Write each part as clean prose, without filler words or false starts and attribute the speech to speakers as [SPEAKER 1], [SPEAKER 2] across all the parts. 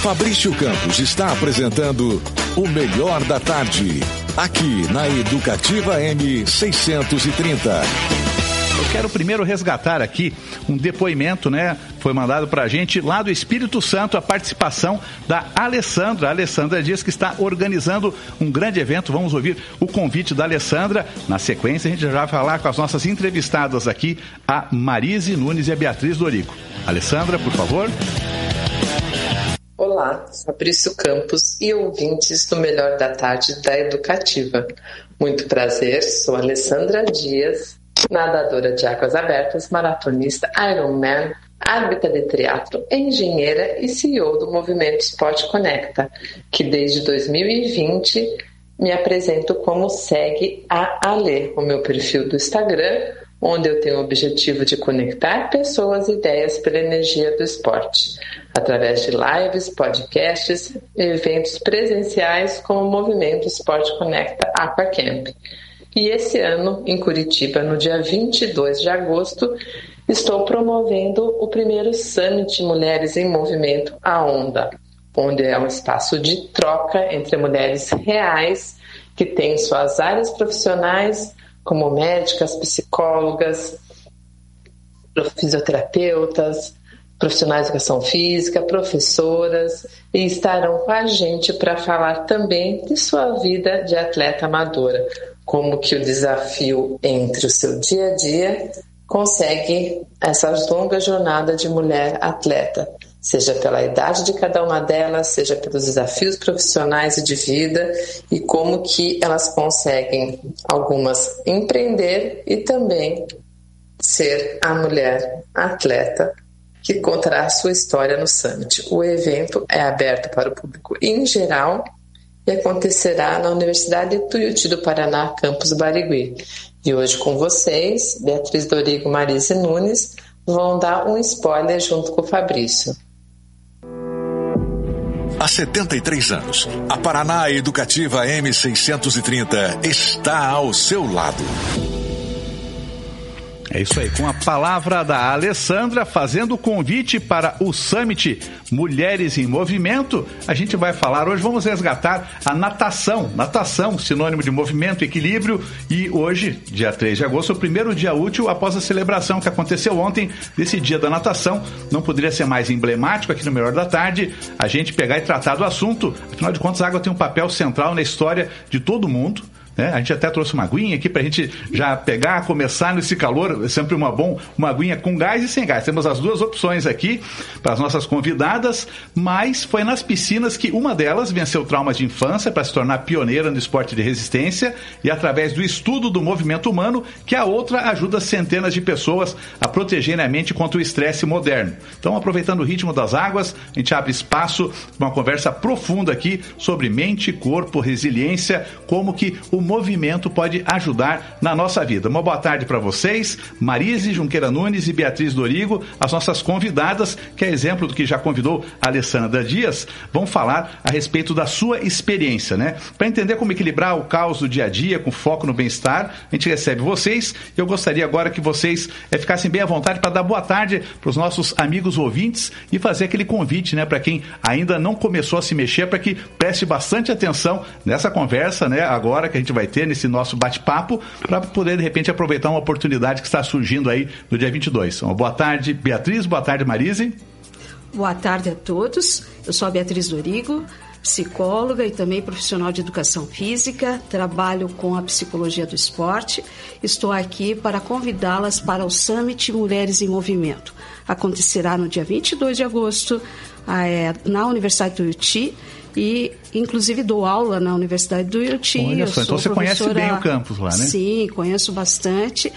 [SPEAKER 1] Fabrício Campos está apresentando o Melhor da Tarde, aqui na Educativa M630.
[SPEAKER 2] Eu quero primeiro resgatar aqui um depoimento, né? Foi mandado pra gente lá do Espírito Santo a participação da Alessandra. A Alessandra diz que está organizando um grande evento. Vamos ouvir o convite da Alessandra. Na sequência, a gente já vai falar com as nossas entrevistadas aqui, a Marise Nunes e a Beatriz Dorigo. Alessandra, por favor.
[SPEAKER 3] Olá, Fabrício Campos e ouvintes do Melhor da Tarde da Educativa. Muito prazer, sou Alessandra Dias, nadadora de águas abertas, maratonista, Ironman, árbitra de triatlo, engenheira e CEO do Movimento Esporte Conecta, que desde 2020 me apresento como segue a Ale, o meu perfil do Instagram, onde eu tenho o objetivo de conectar pessoas e ideias pela energia do esporte, através de lives, podcasts e eventos presenciais como o Movimento Esporte Conecta Aquacamp. E esse ano, em Curitiba, no dia 22 de agosto, estou promovendo o primeiro Summit Mulheres em Movimento, a Onda, onde é um espaço de troca entre mulheres reais que têm suas áreas profissionais, como médicas, psicólogas, fisioterapeutas, profissionais de educação física, professoras, e estarão com a gente para falar também de sua vida de atleta amadora, como que o desafio entre o seu dia a dia consegue essa longa jornada de mulher atleta, seja pela idade de cada uma delas, seja pelos desafios profissionais e de vida, e como que elas conseguem, algumas, empreender e também ser a mulher atleta que contará a sua história no Summit. O evento é aberto para o público em geral e acontecerá na Universidade Tuiuti do Paraná, campus Barigui. E hoje com vocês, Beatriz Dorigo e Marise Nunes vão dar um spoiler junto com o Fabrício.
[SPEAKER 1] Há 73 anos, a Paraná Educativa M630 está ao seu lado.
[SPEAKER 2] É isso aí, com a palavra da Alessandra, fazendo o convite para o Summit Mulheres em Movimento, a gente vai falar, hoje vamos resgatar a natação, sinônimo de movimento, equilíbrio, e hoje, dia 3 de agosto, o primeiro dia útil após a celebração que aconteceu ontem, desse dia da natação, não poderia ser mais emblemático aqui no Melhor da Tarde, a gente pegar e tratar do assunto, afinal de contas a água tem um papel central na história de todo mundo. A gente até trouxe uma aguinha aqui pra gente já pegar, começar nesse calor, é sempre uma aguinha com gás e sem gás. Temos as duas opções aqui para as nossas convidadas, mas foi nas piscinas que uma delas venceu traumas de infância para se tornar pioneira no esporte de resistência e através do estudo do movimento humano que a outra ajuda centenas de pessoas a protegerem a mente contra o estresse moderno. Então, aproveitando o ritmo das águas, a gente abre espaço para uma conversa profunda aqui sobre mente, corpo, resiliência, como que o movimento pode ajudar na nossa vida. Uma boa tarde para vocês, Marise Junqueira Nunes e Beatriz Dorigo, as nossas convidadas, que é exemplo do que já convidou a Alessandra Dias, vão falar a respeito da sua experiência, né? Para entender como equilibrar o caos do dia a dia com foco no bem-estar, a gente recebe vocês e eu gostaria agora que vocês ficassem bem à vontade para dar boa tarde para os nossos amigos ouvintes e fazer aquele convite, né, para quem ainda não começou a se mexer, para que preste bastante atenção nessa conversa, né, agora que a gente vai ter nesse nosso bate-papo, para poder de repente aproveitar uma oportunidade que está surgindo aí no dia 22. Uma boa tarde, Beatriz, boa tarde, Marise.
[SPEAKER 4] Boa tarde a todos, eu sou a Beatriz Dorigo, psicóloga e também profissional de educação física, trabalho com a psicologia do esporte, estou aqui para convidá-las para o Summit Mulheres em Movimento. Acontecerá no dia 22 de agosto na Universidade do Tuiuti, e inclusive dou aula na Universidade do Tuiuti.
[SPEAKER 2] Olha só, então você conhece bem o campus lá, né?
[SPEAKER 4] Sim, conheço bastante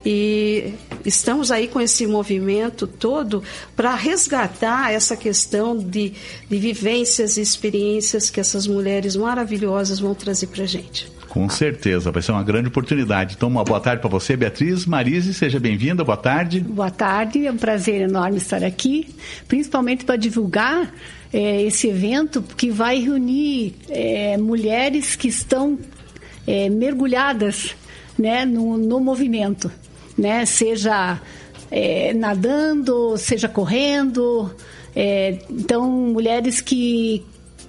[SPEAKER 4] e estamos aí com esse movimento todo para resgatar essa questão de vivências e experiências que essas mulheres maravilhosas vão trazer para a gente.
[SPEAKER 2] Com certeza, vai ser uma grande oportunidade. Então, uma boa tarde para você, Beatriz. Marise, seja bem-vinda, boa tarde.
[SPEAKER 5] Boa tarde, é um prazer enorme estar aqui, principalmente para divulgar esse evento que vai reunir mulheres que estão mergulhadas, né, no movimento, né, seja nadando, seja correndo, Então, mulheres que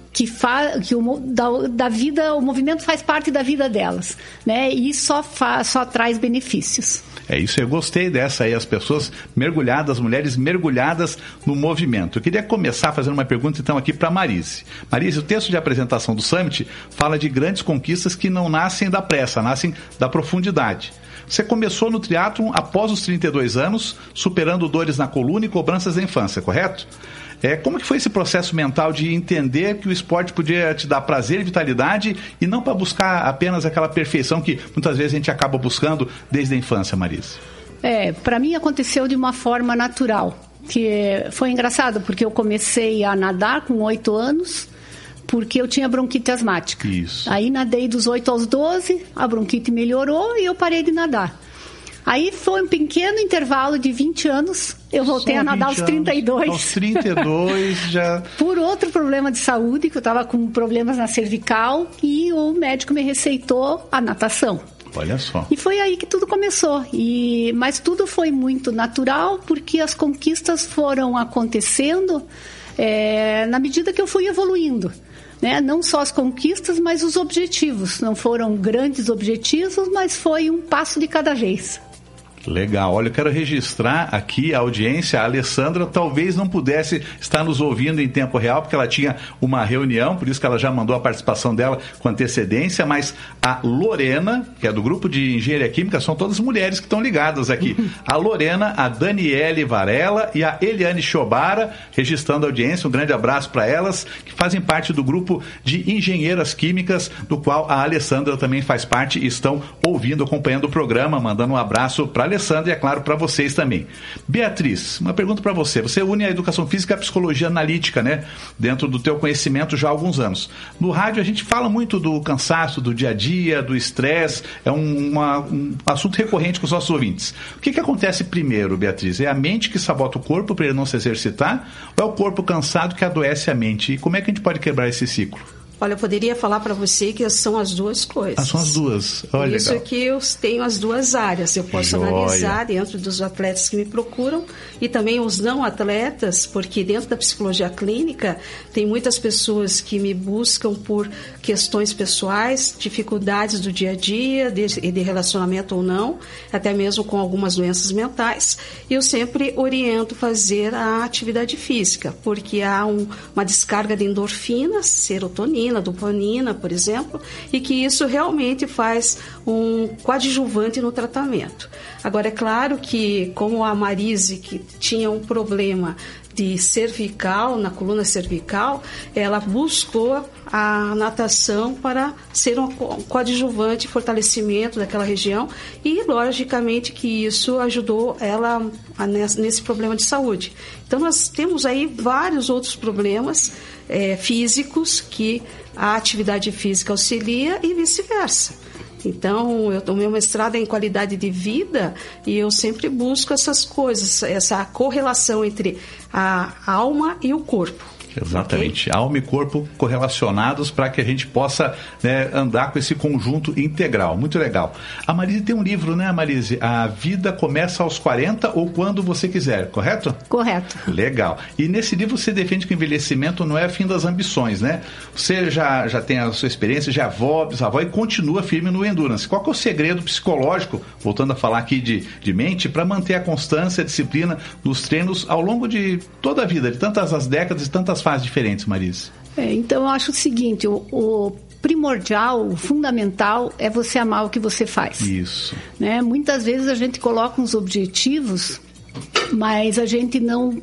[SPEAKER 5] da vida, o movimento faz parte da vida delas, né? E só traz benefícios.
[SPEAKER 2] É isso, eu gostei dessa aí, as pessoas mergulhadas, mulheres mergulhadas no movimento. Eu queria começar fazendo uma pergunta então aqui para Marise. Marise, o texto de apresentação do Summit fala de grandes conquistas que não nascem da pressa, nascem da profundidade. Você começou no triatlon após os 32 anos, superando dores na coluna e cobranças da infância, correto? Como que foi esse processo mental de entender que o esporte podia te dar prazer e vitalidade e não para buscar apenas aquela perfeição que muitas vezes a gente acaba buscando desde a infância, Marise?
[SPEAKER 5] Para mim aconteceu de uma forma natural, que foi engraçado, porque eu comecei a nadar com 8 anos, porque eu tinha bronquite asmática.
[SPEAKER 2] Isso.
[SPEAKER 5] Aí nadei dos 8 aos 12, a bronquite melhorou e eu parei de nadar. Aí foi um pequeno intervalo de 20 anos, eu voltei a nadar aos 32.
[SPEAKER 2] Aos 32 já...
[SPEAKER 5] Por outro problema de saúde, que eu estava com problemas na cervical, e o médico me receitou a natação.
[SPEAKER 2] Olha só.
[SPEAKER 5] E foi aí que tudo começou. Mas tudo foi muito natural, porque as conquistas foram acontecendo na medida que eu fui evoluindo. Né? Não só as conquistas, mas os objetivos. Não foram grandes objetivos, mas foi um passo de cada vez.
[SPEAKER 2] Legal, olha, eu quero registrar aqui a audiência. A Alessandra talvez não pudesse estar nos ouvindo em tempo real, porque ela tinha uma reunião, por isso que ela já mandou a participação dela com antecedência, mas a Lorena, que é do grupo de Engenharia Química, são todas mulheres que estão ligadas aqui. A Lorena, a Daniele Varela e a Eliane Chobara, registrando a audiência, um grande abraço para elas, que fazem parte do grupo de Engenheiras Químicas, do qual a Alessandra também faz parte e estão ouvindo, acompanhando o programa, mandando um abraço para Alessandra e, é claro, para vocês também. Beatriz, uma pergunta para você. Você une a educação física e a psicologia analítica, né? Dentro do teu conhecimento já há alguns anos. No rádio a gente fala muito do cansaço, do dia a dia, do estresse. É um assunto recorrente com os nossos ouvintes. O que acontece primeiro, Beatriz? É a mente que sabota o corpo para ele não se exercitar? Ou é o corpo cansado que adoece a mente? E como é que a gente pode quebrar esse ciclo?
[SPEAKER 4] Olha, eu poderia falar para você que são as duas coisas.
[SPEAKER 2] São as duas. Olha,
[SPEAKER 4] isso legal. É que eu tenho as duas áreas. Eu posso analisar dentro dos atletas que me procuram e também os não atletas, porque dentro da psicologia clínica tem muitas pessoas que me buscam por questões pessoais, dificuldades do dia a dia, de relacionamento ou não, até mesmo com algumas doenças mentais. E eu sempre oriento fazer a atividade física, porque há uma descarga de endorfinas, serotonina, dopamina, por exemplo, e que isso realmente faz um coadjuvante no tratamento. Agora, é claro que, como a Marise, que tinha um problema de cervical, na coluna cervical, ela buscou a natação para ser um coadjuvante, fortalecimento daquela região e, logicamente, que isso ajudou ela nesse problema de saúde. Então, nós temos aí vários outros problemas físicos que a atividade física auxilia e vice-versa. Então, eu tomei uma mestrado em qualidade de vida e eu sempre busco essas coisas, essa correlação entre a alma e o corpo.
[SPEAKER 2] Exatamente, okay? Alma e corpo correlacionados para que a gente possa, né, andar com esse conjunto integral. Muito legal. A Marise tem um livro, né, Marise? A Vida Começa aos 40 ou Quando Você Quiser, correto?
[SPEAKER 5] Correto.
[SPEAKER 2] Legal. E nesse livro você defende que o envelhecimento não é o fim das ambições, né? Você já tem a sua experiência, já é avó, bisavó e continua firme no endurance. Qual que é o segredo psicológico, voltando a falar aqui de mente, para manter a constância, a disciplina nos treinos ao longo de toda a vida, de tantas as décadas e tantas fases diferentes, Marise?
[SPEAKER 5] Então eu acho o seguinte, o primordial, o fundamental é você amar o que você faz.
[SPEAKER 2] Isso.
[SPEAKER 5] Né? Muitas vezes a gente coloca uns objetivos, mas a gente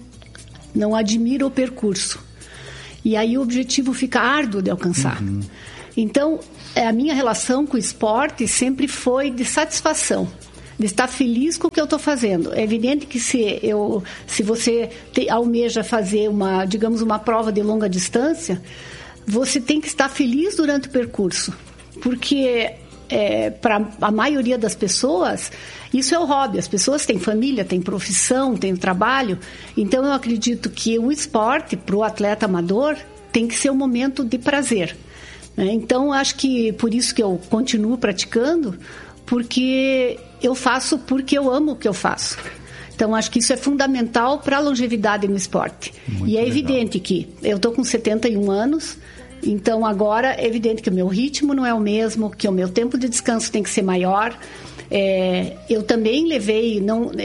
[SPEAKER 5] não admira o percurso. E aí o objetivo fica árduo de alcançar. Uhum. Então, a minha relação com o esporte sempre foi de satisfação, de estar feliz com o que eu estou fazendo. É evidente que se você almeja fazer uma prova de longa distância, você tem que estar feliz durante o percurso, porque para a maioria das pessoas isso é o hobby. As pessoas têm família, têm profissão, têm trabalho. Então eu acredito que o esporte para o atleta amador tem que ser um momento de prazer. Então acho que por isso que eu continuo praticando, porque eu faço porque eu amo o que eu faço. Então, acho que isso é fundamental para a longevidade no esporte.
[SPEAKER 2] Muito
[SPEAKER 5] e é
[SPEAKER 2] legal.
[SPEAKER 5] evidente que eu estou com 71 anos, então agora é evidente que o meu ritmo não é o mesmo, que o meu tempo de descanso tem que ser maior. Eu também levei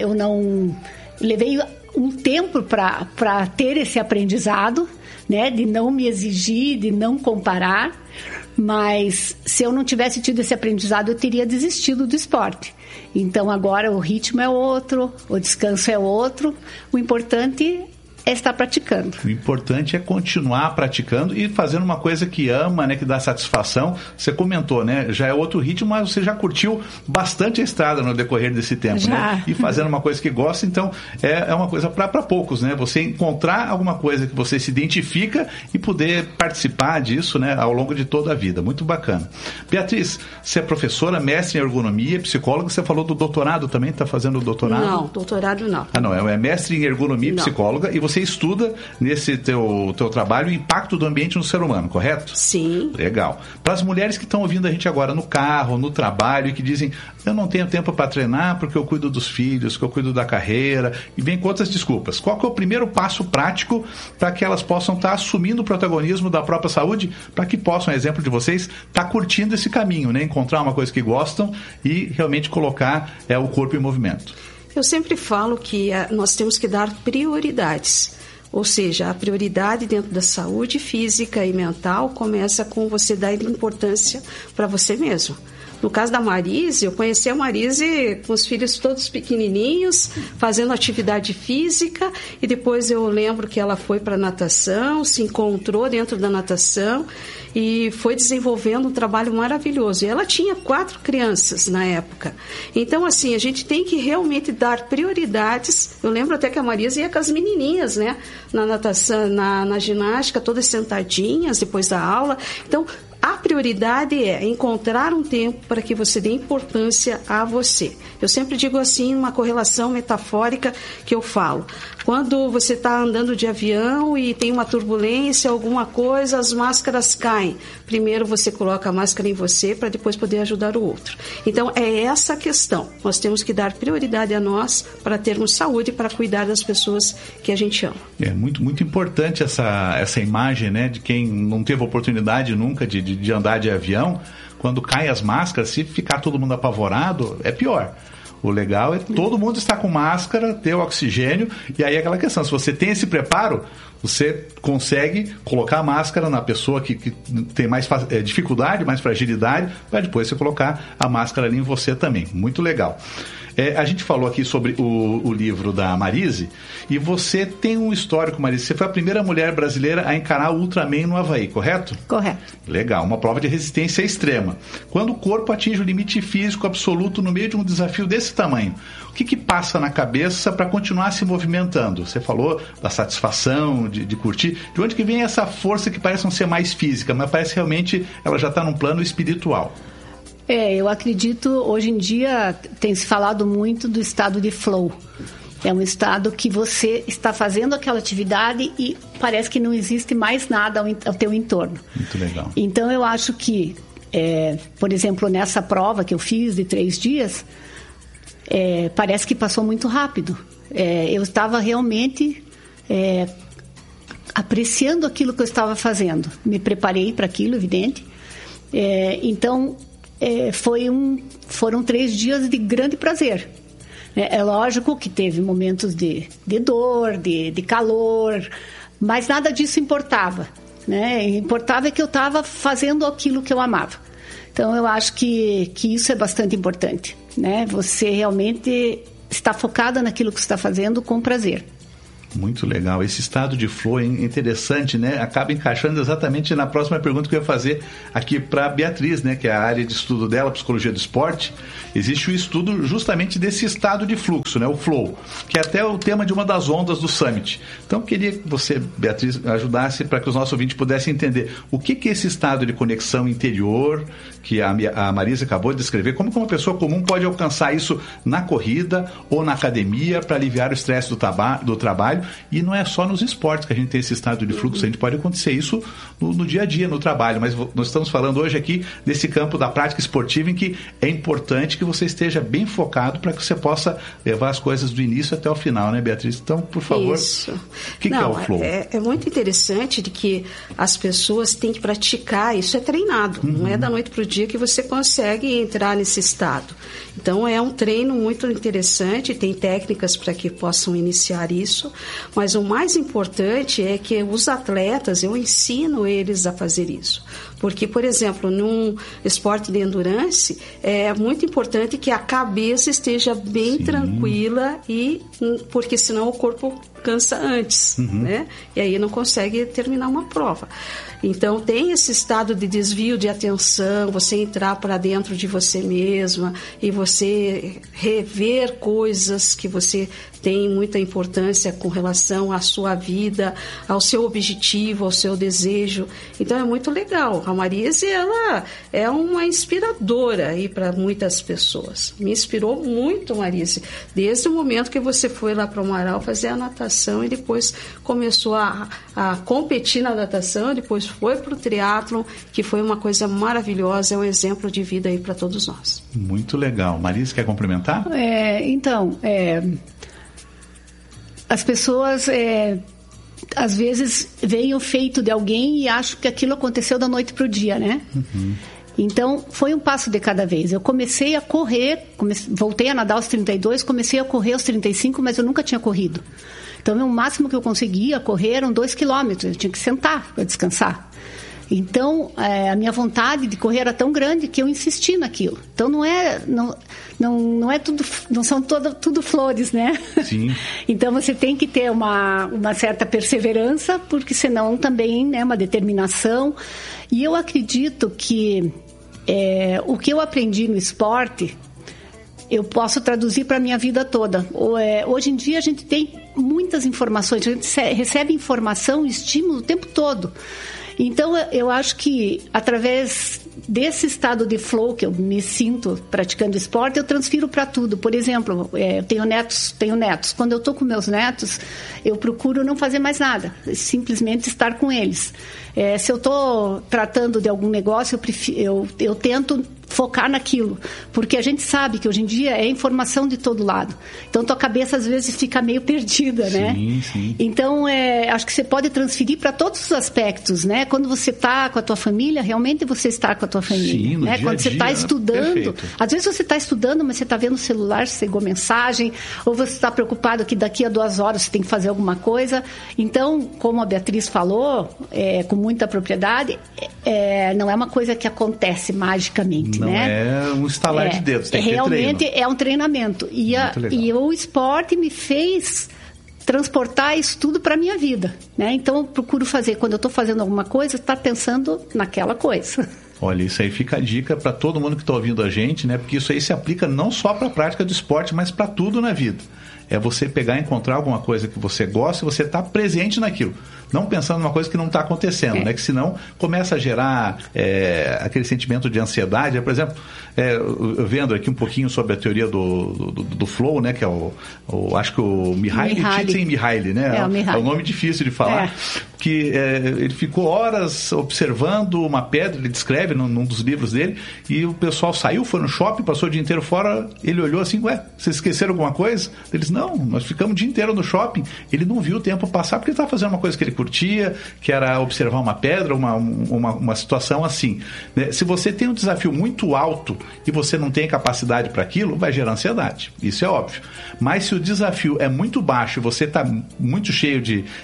[SPEAKER 5] um tempo para ter esse aprendizado, né, de não me exigir, de não comparar, mas se eu não tivesse tido esse aprendizado, eu teria desistido do esporte. Então agora o ritmo é outro, o descanso é outro, o importante é estar praticando.
[SPEAKER 2] O importante é continuar praticando e fazendo uma coisa que ama, né, que dá satisfação. Você comentou, né, já é outro ritmo, mas você já curtiu bastante a estrada no decorrer desse tempo, né? E fazendo uma coisa que gosta, então é uma coisa para poucos, né? Você encontrar alguma coisa que você se identifica e poder participar disso, né, ao longo de toda a vida. Muito bacana. Beatriz, você é professora, mestre em ergonomia, psicóloga, você falou do doutorado também, está fazendo o doutorado?
[SPEAKER 4] Não, doutorado não.
[SPEAKER 2] Ah, não, é mestre em ergonomia e psicóloga, e você estuda nesse teu trabalho o impacto do ambiente no ser humano, correto?
[SPEAKER 4] Sim.
[SPEAKER 2] Legal. Para as mulheres que estão ouvindo a gente agora no carro, no trabalho, e que dizem, eu não tenho tempo para treinar porque eu cuido dos filhos, que eu cuido da carreira, e vem com outras desculpas. Qual que é o primeiro passo prático para que elas possam estar assumindo o protagonismo da própria saúde, para que possam, exemplo de vocês, estar curtindo esse caminho, né? Encontrar uma coisa que gostam e realmente colocar o corpo em movimento?
[SPEAKER 4] Eu sempre falo que nós temos que dar prioridades. Ou seja, a prioridade dentro da saúde física e mental começa com você dar importância para você mesmo. No caso da Marise, eu conheci a Marise com os filhos todos pequenininhos, fazendo atividade física, e depois eu lembro que ela foi para a natação, se encontrou dentro da natação e foi desenvolvendo um trabalho maravilhoso. E ela tinha 4 crianças na época. Então, assim, a gente tem que realmente dar prioridades. Eu lembro até que a Marise ia com as menininhas, né, na natação, na ginástica, todas sentadinhas depois da aula. Então, a prioridade é encontrar um tempo para que você dê importância a você. Eu sempre digo assim, uma correlação metafórica que eu falo. Quando você está andando de avião e tem uma turbulência, alguma coisa, as máscaras caem. Primeiro você coloca a máscara em você para depois poder ajudar o outro. Então, é essa a questão. Nós temos que dar prioridade a nós para termos saúde, para cuidar das pessoas que a gente ama.
[SPEAKER 2] É muito, muito importante essa imagem, né, de quem não teve oportunidade nunca de andar de avião. Quando caem as máscaras, se ficar todo mundo apavorado, é pior. O legal é todo mundo estar com máscara, ter o oxigênio, e aí é aquela questão, se você tem esse preparo, você consegue colocar a máscara na pessoa que tem mais dificuldade, mais fragilidade, para depois você colocar a máscara ali em você também. Muito legal. A gente falou aqui sobre o livro da Marise, e você tem um histórico, Marise. Você foi a primeira mulher brasileira a encarar o Ultraman no Havaí, correto?
[SPEAKER 5] Correto.
[SPEAKER 2] Legal, uma prova de resistência extrema. Quando o corpo atinge o limite físico absoluto no meio de um desafio desse tamanho, o que passa na cabeça para continuar se movimentando? Você falou da satisfação, de curtir. De onde que vem essa força que parece não ser mais física, mas parece realmente ela já está num plano espiritual?
[SPEAKER 5] Eu acredito, hoje em dia tem se falado muito do estado de flow. É um estado que você está fazendo aquela atividade e parece que não existe mais nada ao teu entorno.
[SPEAKER 2] Muito legal.
[SPEAKER 5] Então eu acho que, por exemplo, nessa prova que eu fiz de 3 dias, parece que passou muito rápido. Eu estava realmente apreciando aquilo que eu estava fazendo. Me preparei para aquilo, evidente. Então... foram 3 dias de grande prazer. É lógico que teve momentos de dor, de calor, mas nada disso importava, né? Importava é que eu estava fazendo aquilo que eu amava. Então eu acho que isso é bastante importante, né? Você realmente está focada naquilo que você está fazendo com prazer.
[SPEAKER 2] Muito legal. Esse estado de flow é interessante, né? Acaba encaixando exatamente na próxima pergunta que eu ia fazer aqui para a Beatriz, né? Que é a área de estudo dela, psicologia do esporte. Existe o estudo justamente desse estado de fluxo, né? O flow, que é até o tema de uma das ondas do Summit. Então, queria que você, Beatriz, ajudasse para que os nossos ouvintes pudessem entender o que é esse estado de conexão interior que a Marisa acabou de descrever, como que uma pessoa comum pode alcançar isso na corrida ou na academia para aliviar o estresse do trabalho trabalho, e não é só nos esportes que a gente tem esse estado de fluxo, a gente pode acontecer isso no dia a dia, no trabalho, mas nós estamos falando hoje aqui desse campo da prática esportiva em que é importante que você esteja bem focado para que você possa levar as coisas do início até o final, né, Beatriz? Então, por favor,
[SPEAKER 4] isso.
[SPEAKER 2] O que é o flow?
[SPEAKER 4] É muito interessante de que as pessoas têm que praticar, isso é treinado, não é da noite para o dia que você consegue entrar nesse estado. Então é um treino muito interessante, tem técnicas para que possam iniciar isso, mas o mais importante é que os atletas, eu ensino eles a fazer isso. Porque, por exemplo, num esporte de endurance, é muito importante que a cabeça esteja bem tranquila, porque senão o corpo cansa antes, né? E aí não consegue terminar uma prova. Então, tem esse estado de desvio de atenção, você entrar para dentro de você mesma e você rever coisas que você tem muita importância com relação à sua vida, ao seu objetivo, ao seu desejo. Então, é muito legal. A Marise, ela é uma inspiradora aí para muitas pessoas. Me inspirou muito, Marise, desde o momento que você foi lá para o Amaral fazer a natação e depois começou a competir na natação, depois foi para o triatlon, que foi uma coisa maravilhosa, é um exemplo de vida aí para todos nós.
[SPEAKER 2] Muito legal. Marise, quer complementar?
[SPEAKER 5] As pessoas às vezes veem o feito de alguém e acham que aquilo aconteceu da noite para o dia, né? Então, foi um passo de cada vez. Eu comecei a correr, voltei a nadar aos 32, comecei a correr aos 35, mas eu nunca tinha corrido. Então, o máximo que eu conseguia correr eram 2 quilômetros. Eu tinha que sentar para descansar. Então, a minha vontade de correr era tão grande que eu insisti naquilo. Então, não é tudo, não são tudo flores, né?
[SPEAKER 2] Sim.
[SPEAKER 5] Então, você tem que ter uma certa perseverança, porque senão também, né, uma determinação. E eu acredito que o que eu aprendi no esporte, eu posso traduzir para a minha vida toda. Hoje em dia, a gente tem muitas informações, a gente recebe informação e estímulo o tempo todo. Então, eu acho que através desse estado de flow que eu me sinto praticando esporte, eu transfiro para tudo. Por exemplo, eu tenho netos. Quando eu estou com meus netos, eu procuro não fazer mais nada, simplesmente estar com eles. Se eu estou tratando de algum negócio, eu tento focar naquilo, porque a gente sabe que hoje em dia é informação de todo lado. Então, tua cabeça às vezes fica meio perdida, né?
[SPEAKER 2] Sim.
[SPEAKER 5] Então, acho que você pode transferir para todos os aspectos, né? Quando você está com a tua família, realmente você está com a tua família.
[SPEAKER 2] Sim, no
[SPEAKER 5] né?
[SPEAKER 2] dia
[SPEAKER 5] Quando
[SPEAKER 2] a
[SPEAKER 5] você está
[SPEAKER 2] dia,
[SPEAKER 5] estudando,
[SPEAKER 2] perfeito.
[SPEAKER 5] às vezes você está estudando, mas você está vendo o celular, você chegou mensagem, ou você está preocupado que daqui a 2 horas você tem que fazer alguma coisa. Então, como a Beatriz falou, com muita propriedade, não é uma coisa que acontece magicamente,
[SPEAKER 2] não,
[SPEAKER 5] né?
[SPEAKER 2] É um estalar de dedos, tem que ter
[SPEAKER 5] realmente
[SPEAKER 2] treino.
[SPEAKER 5] É um treinamento. E o esporte me fez transportar isso tudo para a minha vida, né? Então, eu procuro fazer, quando eu estou fazendo alguma coisa, estar pensando naquela coisa.
[SPEAKER 2] Olha, isso aí fica a dica para todo mundo que está ouvindo a gente, né? Porque isso aí se aplica não só para a prática do esporte, mas para tudo na vida. É você pegar e encontrar alguma coisa que você gosta e você estar presente naquilo. Não pensando numa coisa que não está acontecendo, né? Que senão começa a gerar aquele sentimento de ansiedade. Por exemplo, eu vendo aqui um pouquinho sobre a teoria do flow, né? Que é acho que o Mihaly Csikszentmihalyi, né? É um nome difícil de falar. Que ele ficou horas observando uma pedra, ele descreve num dos livros dele, e o pessoal saiu, foi no shopping, passou o dia inteiro fora, ele olhou assim, vocês esqueceram alguma coisa? Eles, não, nós ficamos o dia inteiro no shopping. Ele não viu o tempo passar porque ele estava fazendo uma coisa que ele curtia, que era observar uma pedra, uma situação assim. Né? Se você tem um desafio muito alto e você não tem capacidade para aquilo, vai gerar ansiedade. Isso é óbvio. Mas se o desafio é muito baixo e você está muito cheio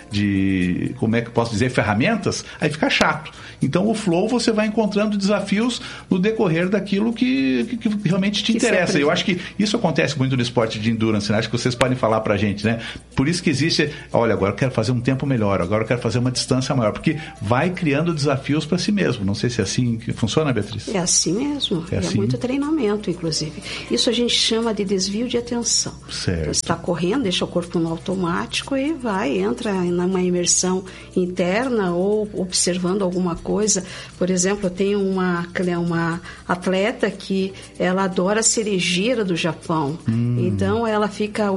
[SPEAKER 2] de como é que eu posso dizer, ferramentas, aí fica chato. Então, o flow, você vai encontrando desafios no decorrer daquilo que realmente te interessa. Eu acho que isso acontece muito no esporte de endurance, né? Acho que vocês podem falar pra gente, né? Por isso que existe, olha, agora eu quero fazer um tempo melhor, agora eu quero fazer uma distância maior, porque vai criando desafios para si mesmo. Não sei se é assim que funciona, Beatriz?
[SPEAKER 4] É assim mesmo. É assim? Muito treinamento, inclusive. Isso a gente chama de desvio de atenção.
[SPEAKER 2] Certo.
[SPEAKER 4] Você está correndo, deixa o corpo no automático e entra numa imersão interna ou observando alguma coisa. Por exemplo, eu tenho uma atleta que ela adora a cerejeira do Japão. Então ela fica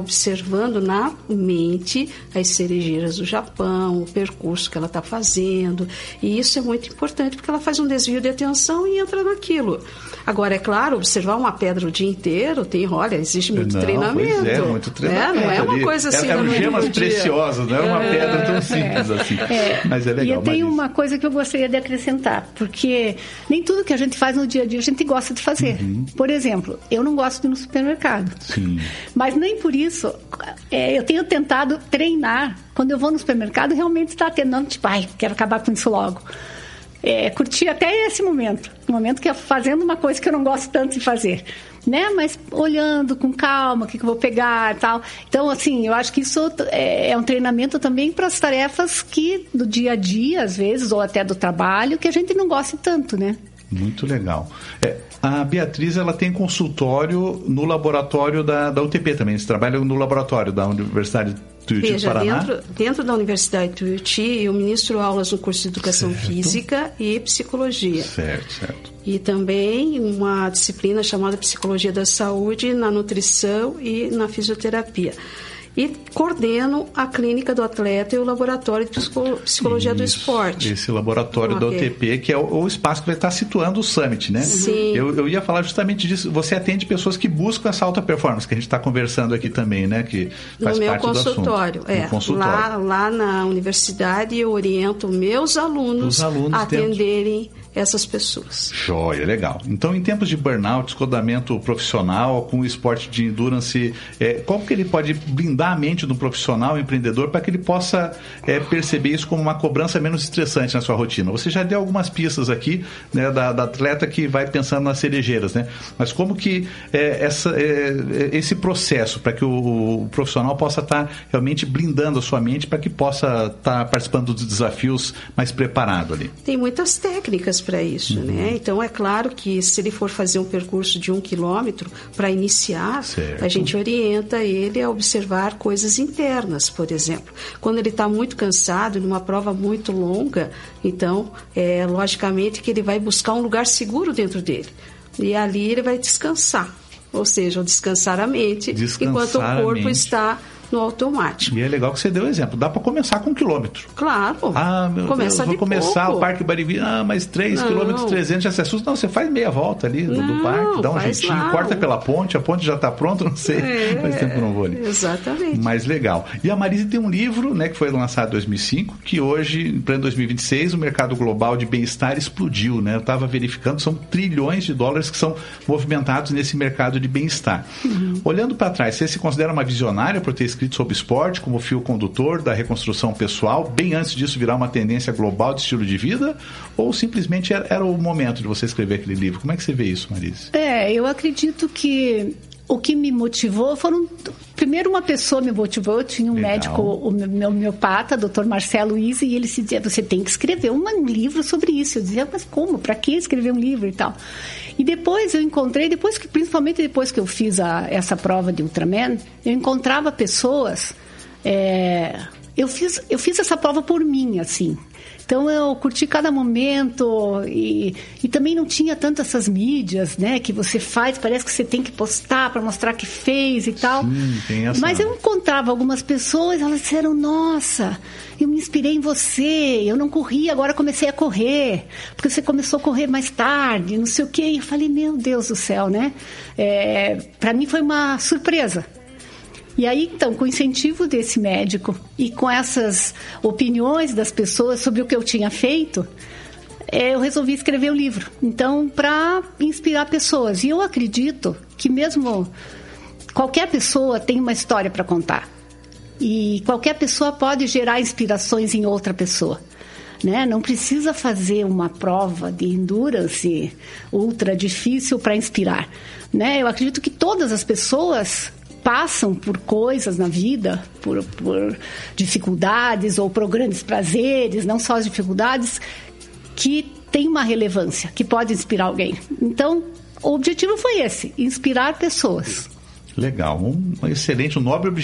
[SPEAKER 4] observando na mente as cerejeiras do Japão, o percurso que ela está fazendo. E isso é muito importante, porque ela faz um desvio de atenção e entra naquilo. Agora, é claro, observar uma pedra o dia inteiro, existe muito treinamento.
[SPEAKER 2] Pois muito treinamento.
[SPEAKER 4] Não é uma coisa assim...
[SPEAKER 2] Eram gemas preciosas, não era uma pedra tão simples assim. Mas é legal.
[SPEAKER 5] E eu tenho uma coisa que eu gostaria de acrescentar, porque nem tudo que a gente faz no dia a dia a gente gosta de fazer. Por exemplo, eu não gosto de ir no supermercado.
[SPEAKER 2] Sim.
[SPEAKER 5] Mas nem por isso eu tenho tentado treinar. Quando eu vou no supermercado, realmente está tentando, quero acabar com isso logo. Curtir até esse momento. Um momento que é fazendo uma coisa que eu não gosto tanto de fazer. Né? Mas olhando com calma o que eu vou pegar e tal. Então, assim, eu acho que isso é um treinamento também para as tarefas que do dia a dia, às vezes, ou até do trabalho, que a gente não gosta tanto, né?
[SPEAKER 2] Muito legal. A Beatriz, ela tem consultório no laboratório da UTP também. Você trabalha no laboratório da Universidade Tuiuti do Paraná?
[SPEAKER 4] Dentro da Universidade Tuiuti, eu ministro aulas no curso de Educação Física e Psicologia.
[SPEAKER 2] Certo.
[SPEAKER 4] E também uma disciplina chamada Psicologia da Saúde na Nutrição e na Fisioterapia. E coordeno a clínica do atleta e o laboratório de psicologia do esporte.
[SPEAKER 2] Esse laboratório da UTP, que é o espaço que vai estar situando o Summit, né?
[SPEAKER 4] Sim.
[SPEAKER 2] Eu ia falar justamente disso. Você atende pessoas que buscam essa alta performance, que a gente está conversando aqui também, né? Que faz parte do assunto.
[SPEAKER 4] No consultório. Lá na universidade eu oriento meus alunos a atenderem essas pessoas.
[SPEAKER 2] Joia, legal. Então, em tempos de burnout, esgotamento profissional, com o esporte de endurance, como que ele pode blindar a mente do profissional empreendedor para que ele possa perceber isso como uma cobrança menos estressante na sua rotina? Você já deu algumas pistas aqui, né, da atleta que vai pensando nas cerejeiras, né? Mas como que esse processo para que o profissional possa estar realmente blindando a sua mente para que possa estar participando dos desafios mais preparado ali?
[SPEAKER 4] Tem muitas técnicas para isso, né? Então, é claro que se ele for fazer um percurso de 1 quilômetro para iniciar, a gente orienta ele a observar coisas internas, por exemplo. Quando ele está muito cansado, numa prova muito longa, então, logicamente que ele vai buscar um lugar seguro dentro dele. E ali ele vai descansar. Ou seja, descansar a mente, enquanto o corpo está no automático.
[SPEAKER 2] E é legal que você deu o exemplo. Dá para começar com 1 quilômetro.
[SPEAKER 4] Claro.
[SPEAKER 2] Vou começar o Parque Barigui. Mas 3 quilômetros 300 já se assusta. Não, você faz meia volta ali do parque, dá um jeitinho, corta pela ponte, a ponte já está pronta, não sei. Faz tempo que eu não vou ali.
[SPEAKER 4] Exatamente.
[SPEAKER 2] Mas legal. E a Marise tem um livro, né, que foi lançado em 2005, que hoje, em pleno 2026, o mercado global de bem-estar explodiu, né? Eu estava verificando, são trilhões de dólares que são movimentados nesse mercado de bem-estar. Olhando para trás, você se considera uma visionária por ter escrito sobre esporte como fio condutor da reconstrução pessoal, bem antes disso virar uma tendência global de estilo de vida? Ou simplesmente era o momento de você escrever aquele livro? Como é que você vê isso, Marise?
[SPEAKER 5] Eu acredito que o que me motivou primeiro, uma pessoa me motivou. Eu tinha um médico, o meu homeopata, Dr. Marcelo Izzi, e ele se dizia, você tem que escrever um livro sobre isso. Eu dizia, mas como? Para que escrever um livro e tal? E depois eu encontrei, principalmente depois que eu fiz essa prova de Ultraman, eu encontrava pessoas... Eu fiz essa prova por mim, assim. Então, eu curti cada momento e também não tinha tanto essas mídias, né? Que você faz, parece que você tem que postar para mostrar que fez e tal.
[SPEAKER 2] Sim, tem essa...
[SPEAKER 5] Mas eu encontrava algumas pessoas, elas disseram, nossa, eu me inspirei em você, eu não corria, agora comecei a correr, porque você começou a correr mais tarde, não sei o quê. E eu falei, meu Deus do céu, né? Para mim foi uma surpresa. E aí, então, com o incentivo desse médico e com essas opiniões das pessoas sobre o que eu tinha feito, eu resolvi escrever o livro. Então, para inspirar pessoas. E eu acredito que mesmo qualquer pessoa tem uma história para contar. E qualquer pessoa pode gerar inspirações em outra pessoa. Né? Não precisa fazer uma prova de endurance ultra difícil para inspirar. Né? Eu acredito que todas as pessoas... passam por coisas na vida, por dificuldades ou por grandes prazeres, não só as dificuldades, que tem uma relevância, que pode inspirar alguém. Então, o objetivo foi esse, inspirar pessoas.
[SPEAKER 2] Legal, um excelente, um nobre objetivo.